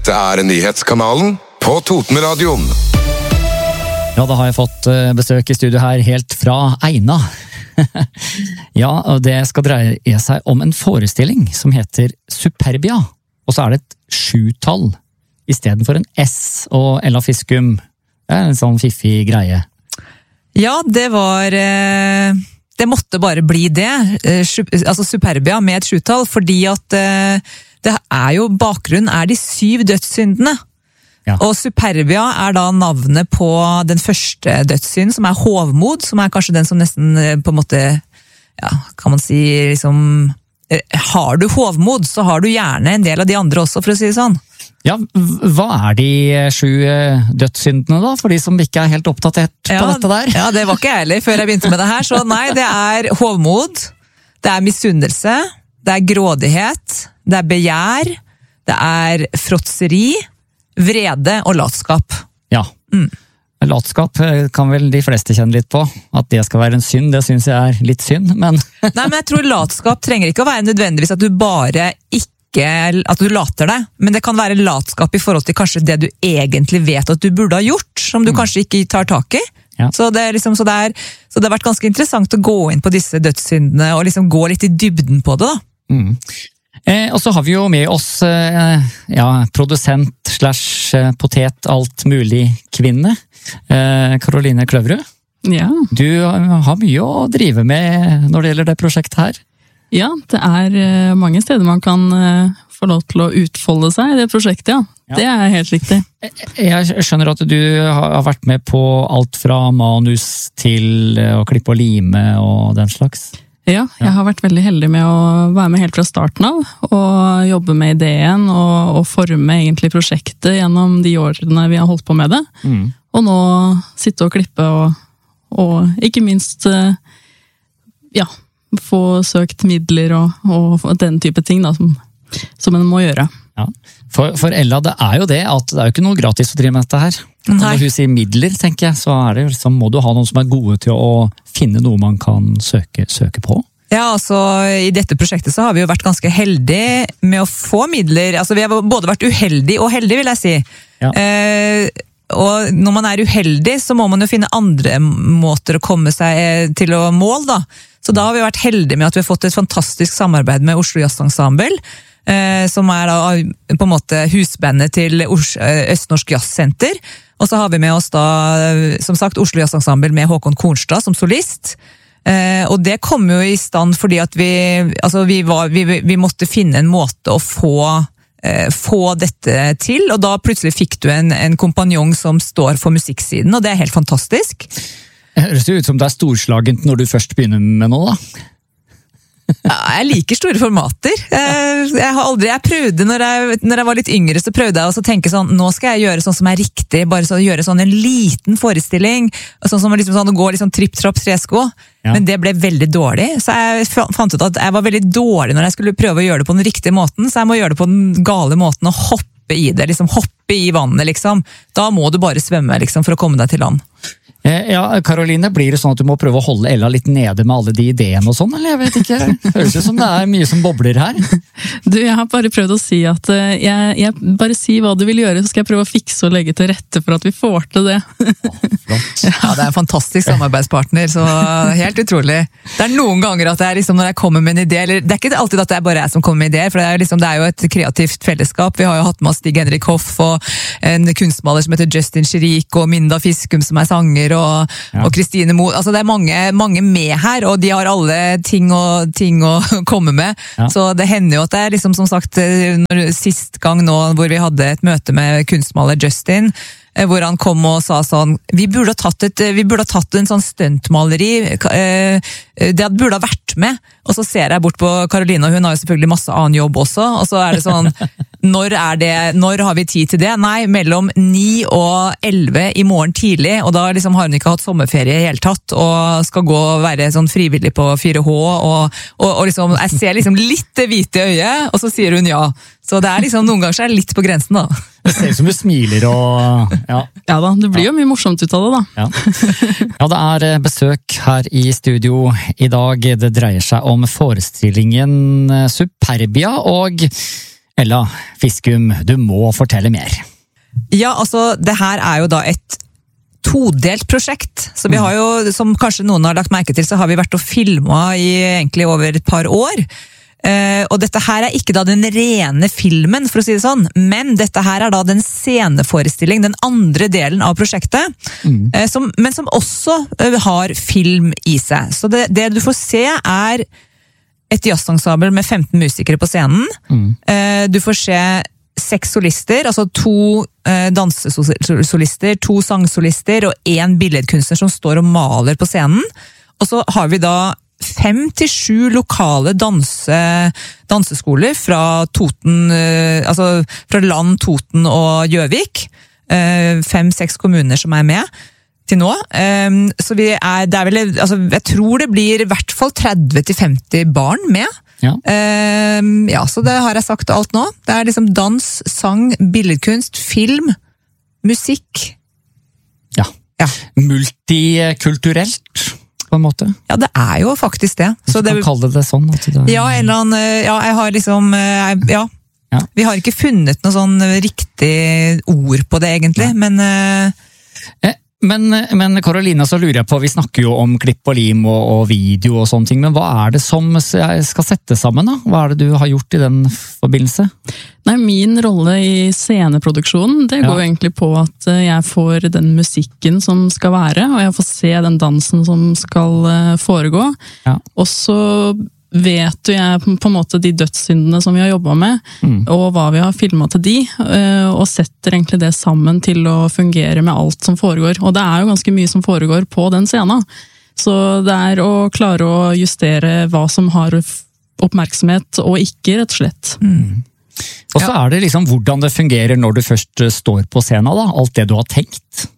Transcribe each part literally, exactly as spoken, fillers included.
Dette er nyhetskanalen på Totenradioen. Ja, da har jeg fått besøk i studio her helt fra Eina. Ja, og det skal dreie seg om en forestilling som heter Superbia. Og så er det et sjutall i stedet for en S og Ella Fiskum. Det er en sånn fiffig greie. Ja, det var... Det måtte bare bli det. Altså Superbia med et sjutall, fordi at det er jo, bakgrunnen er de syv dødssyndene. Ja. Og Superbia er da navnet på den første dødssynden, som er hovmod, som er kanskje den som nesten på en måte, ja, kan man si, liksom, har du hovmod, så har du gjerne en del av de andre også, for å si det sånn. Ja, hva er de sju dødssyndene da, for de som ikke er helt oppdatert på ja, dette der? Ja, det var ikke ærlig før jeg begynte med det her, så nei, det er hovmod, det er misunnelse, det er grådighet, det er begjær, det er fråtseri, vrede og latskap. Ja, mm. Latskap kan vel de fleste kjenne litt på. At det skal være en synd, det synes jeg er litt synd, men... Nei, men jeg tror latskap trenger ikke å være nødvendigvis at du bare ikke, at du later deg, men det kan være latskap i forhold til kanskje det du egentlig vet at du burde ha gjort, som du mm. kanskje ikke tar tak i. Ja. Så, det er liksom, så, det er, så det har vært ganske interessant å gå inn på disse dødssyndene og liksom gå litt i dybden på det da. Mm. Eh, og så har vi jo med oss eh, ja, produsent slash potet alt mulig kvinne, eh, Karoline Kløverud. Ja. Du har mye å drive med når det gjelder det prosjektet her. Ja, det er mange steder man kan få lov til å utfolde seg i det prosjektet, ja. Ja. Det er helt riktig. Jeg skjønner at du har vært med på alt fra manus til å klippe og lime og den slags. Ja, jeg har vært veldig heldig med å være med helt fra starten av, og jobbe med ideen og, og forme egentlig prosjektet gjennom de årene vi har holdt på med det. Mm. Og nå sitte og klippe og, og ikke minst, ja, få søkt midler og, og den type ting da, som, som en må gjøre. Ja. For, for Ella, det er jo det at det er jo ikke noe gratis å drive med dette her. Nei. Når hun sier midler, tenker jeg, så er det liksom, må du ha noen som er gode til å finne noe man kan søke, søke på. Ja, altså i dette prosjektet så har vi jo vært ganske heldige med å få midler. Altså vi har både vært uheldige og heldige, vil jeg si. Ja. Eh, og når man er uheldig, så må man jo finne andre måter å komme seg til å mål da. Så da har vi vært heldige med at vi har fått et fantastisk samarbeid med Oslo Jazz Ensemble, eh, som er da på en måte husbandet til Østnorsk Jazzsenter. Og så har vi med oss da, som sagt, Oslo Jazz Ensemble med Håkon Kornstad som solist. Eh, og det kom jo i stand fordi at vi, altså vi, var, vi, vi måtte finne en måte å få, eh, få dette til, og da plutselig fikk du en, en kompanjong som står for musikksiden, og det er helt fantastisk. Det høres jo ut som det er storslagent når du først begynner med noe, da. Ja, jeg liker store formater. Jeg har aldri, jeg prøvde, når jeg, når jeg var litt yngre, så prøvde jeg også å tenke sånn, nå skal jeg gjøre sånn som er riktig, bare så, gjøre sånn en liten forestilling, sånn som liksom sånn, å gå liksom tripp-trapp tresko, ja. Men det ble veldig dårlig, så jeg fant ut at jeg var veldig dårlig når jeg skulle prøve å gjøre det på den riktige måten, så jeg må gjøre det på den gale måten, og hoppe i det, liksom hoppe i vannet, liksom. Da må du bare svømme, liksom, for å komme deg til land. Ja, Karoline, blir det sånn at du må prøve å holde Ella litt nede med alle de ideene og sånn, eller jeg vet ikke? Det høres ut som det er mye som bobler her. Du, jeg har bare prøvd å si at jeg, jeg bare si hva du vil gjøre, så skal jeg prøve å fikse og legge til rette for at vi får til det. Åh, flott. Ja, det er en fantastisk samarbeidspartner, så helt utrolig. Det er noen ganger at det er liksom når jeg kommer med en idé, eller det er ikke alltid at det er bare jeg som kommer med ideer, for det er, liksom, det er jo et kreativt fellesskap. Vi har jo hatt med oss Stig Henrik Hoff og en kunstmaler som heter Justin Chirik og Minda Fiskum som er sanger, og, ja. Og Kristine Mo, altså det er mange, mange med her, og de har alle ting, og, ting å komme med, ja. Så det hender jo at det er liksom som sagt, når, sist gang nå hvor vi hadde et møte med kunstmaler Justin, hvor han kom og sa sånn, vi burde ha tatt, et, vi burde ha tatt en sånn stuntmaleri, det burde ha vært med, og så ser jeg bort på Karoline, og hun har jo selvfølgelig masse annen jobb også, og så er det sånn, når er det, når har vi tid til det? Nei, mellom ni og elleve i morgen tidlig, og da liksom har hun ikke hatt sommerferie i hele tatt, og skal gå og være sånn frivillig på fire H, og, og, og liksom, jeg ser liksom litt det hvite øyet, og så sier hun ja. Så det er liksom, noen ganger så er det litt på grensen da. Det ser ut som du smiler og... Ja, ja da, det blir jo mye morsomt ut av det da. Ja. Ja, det er besøk her i studio i dag. Det dreier seg om forestillingen Superbia, og Ella Fiskum, du må fortelle mer. Ja, altså, det her er jo da et todelt prosjekt. Så vi har jo, som kanskje noen har lagt merke til, så har vi vært og filmet i egentlig over et par år. Uh, og dette her er ikke da den rene filmen, for å si det sånn, men dette her er da den sceneforestilling, den andre delen av prosjektet, mm. uh, som, men som også uh, har film i seg. Så det, det du får se er et jazzensemble med femten musikere på scenen. Mm. Uh, du får se seks solister, altså to uh, dansesolister, to sangsolister og en billedkunstner som står og maler på scenen. Og så har vi da fem til sju lokale danse, danseskoler fra Toten, altså fra Land, Toten og Gjøvik. Fem-seks kommuner som er med til nå. Så vi er, det er vel, altså jeg tror det blir i hvert fall tretti til femti barn med. Ja. Ja, så det har jeg sagt alt nå. Det er liksom dans, sang, billedkunst, film, musikk. Ja. Ja. Multikulturelt. På en måte. Ja, det er jo faktisk det. Så du kan det, kalle det sånn? At det... Ja, en eller annen, ja, jeg har liksom, ja. ja. Vi har ikke funnet noe sånn riktig ord på det egentlig, ja. men... Eh, men, men Karolina, så lurer jeg på, vi snakker jo om klipp og lim og, og video og sånne ting, men hva er det som skal sette sammen da? Hva er det du har gjort i den forbindelse? Nei, min rolle i sceneproduksjonen, det går ja. egentlig på at jeg får den musikken som skal være, og jeg får se den dansen som skal foregå. Ja. Og så vet jo jeg på en måte de dødssyndene som vi har jobbet med, mm. og hva vi har filmet til de, og setter egentlig det sammen til å fungere med alt som foregår. Og det er jo ganske mye som foregår på den scenen. Så det er å klare å justere hva som har oppmerksomhet og ikke, rett og slett. Mm. Og så er det liksom hvordan det fungerer når du først står på scenen, da. Alt det du har tenkt.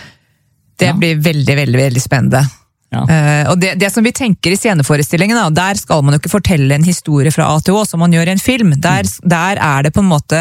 Det ja. blir veldig, veldig, veldig spennende. Ja. Uh, og det, det som vi tenker i sceneforestillingen, da, der skal man jo ikke fortelle en historie fra A til Å som man gjør i en film. Der, mm. der er det på en måte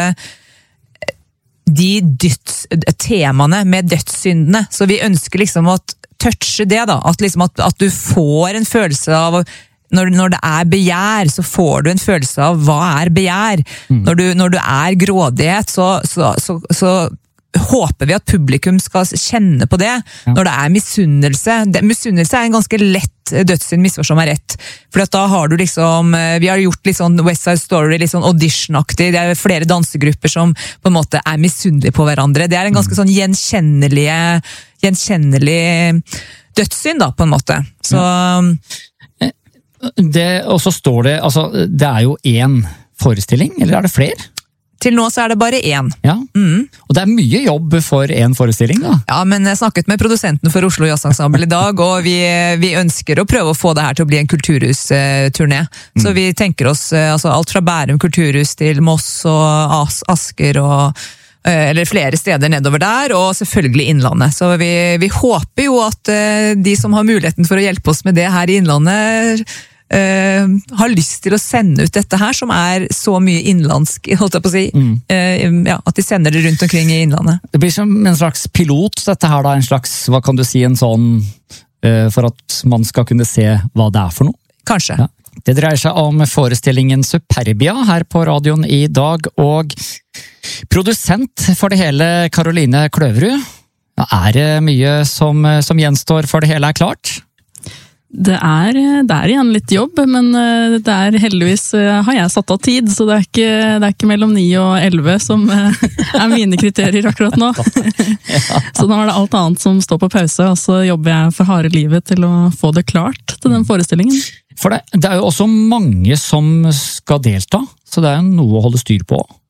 de døds, temaene med dødssyndene. Så vi ønsker liksom å touche det, da. At, liksom at, at du får en følelse av Når, når det er begjær, så får du en følelse av hva er begjær. Mm. Når, du, når du er grådighet, så, så, så, så håper vi at publikum skal kjenne på det. Ja. Når det er misunnelse. Det, misunnelse er en ganske lett dødssynd, misforstå meg rett. For da har du liksom, vi har gjort litt sånn West Side Story, litt sånn audition-aktig. Det er flere dansegrupper som på en måte er misunnelige på hverandre. Det er en ganske sånn gjenkjennelige, gjenkjennelig dødssynd, da, på en måte. Så... Ja. Det, og så står det, altså, det er jo én forestilling, eller er det flere? Til nå så er det bare én. Ja, mm. Og det er mye jobb for én forestilling, da. Ja, men jeg snakket med produsenten for Oslo Jazzensemble i dag, og vi, vi ønsker å prøve å få det her til å bli en kulturhusturné. Mm. Så vi tenker oss altså, alt fra Bærum kulturhus til Moss og As Asker og eller flere steder nedover der, og selvfølgelig Innlandet. Så vi, vi håper jo at uh, de som har muligheten for å hjelpe oss med det her i Innlandet, uh, har lyst til å sende ut dette her, som er så mye innlandsk, holdt jeg på å si. Mm. Uh, ja, at de sender det rundt omkring i Innlandet. Det blir som en slags pilot, dette her da, en slags, hva kan du si, en sånn, uh, for at man skal kunne se hva det er for noe? Kanskje. Ja. Det dreier seg om forestillingen Superbia her på radioen i dag, og produsent for det hele, Karoline Kløverud. Ja, er det mye som, som gjenstår for det hele er klart? Det er, det er igjen litt jobb, men det er heldigvis har jeg satt av tid, så det er ikke, det er ikke mellom ni og elleve som er mine kriterier akkurat nå. Så nå er det alt annet som står på pause, og så jobber jeg for harde livet til å få det klart til den forestillingen. For det, det er jo også mange som skal delta, så det er noe å holde styr på.